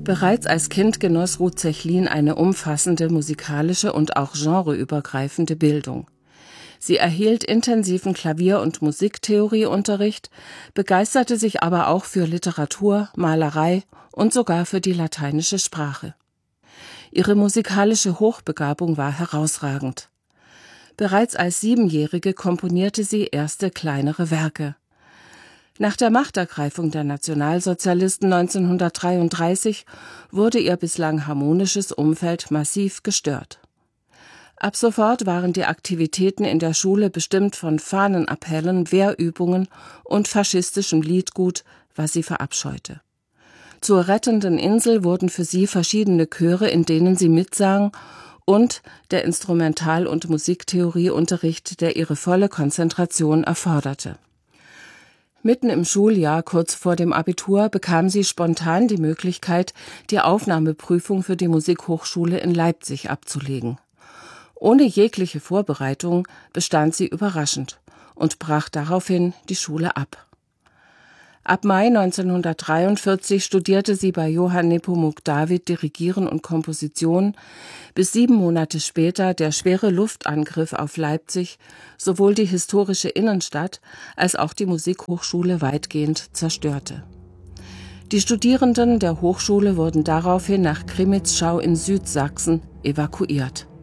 Bereits als Kind genoss Ruth Zechlin eine umfassende musikalische und auch genreübergreifende Bildung. Sie erhielt intensiven Klavier- und Musiktheorieunterricht, begeisterte sich aber auch für Literatur, Malerei und sogar für die lateinische Sprache. Ihre musikalische Hochbegabung war herausragend. Bereits als 7-Jährige komponierte sie erste kleinere Werke. Nach der Machtergreifung der Nationalsozialisten 1933 wurde ihr bislang harmonisches Umfeld massiv gestört. Ab sofort waren die Aktivitäten in der Schule bestimmt von Fahnenappellen, Wehrübungen und faschistischem Liedgut, was sie verabscheute. Zur rettenden Insel wurden für sie verschiedene Chöre, in denen sie mitsang, und der Instrumental- und Musiktheorieunterricht, der ihre volle Konzentration erforderte. Mitten im Schuljahr, kurz vor dem Abitur, bekam sie spontan die Möglichkeit, die Aufnahmeprüfung für die Musikhochschule in Leipzig abzulegen. Ohne jegliche Vorbereitung bestand sie überraschend und brach daraufhin die Schule ab. Ab Mai 1943 studierte sie bei Johann Nepomuk David Dirigieren und Komposition, bis 7 Monate später der schwere Luftangriff auf Leipzig sowohl die historische Innenstadt als auch die Musikhochschule weitgehend zerstörte. Die Studierenden der Hochschule wurden daraufhin nach Krimitschau in Südsachsen evakuiert.